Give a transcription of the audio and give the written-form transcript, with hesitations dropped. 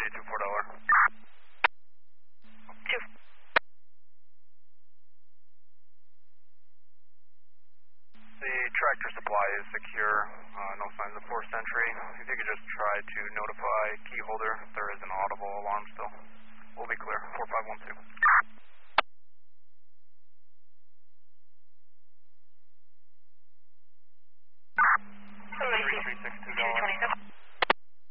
24 $2. The tractor supply is secure, no signs of forced entry. If you could just try to notify key holder if there is an audible alarm still. We'll be clear, 4512.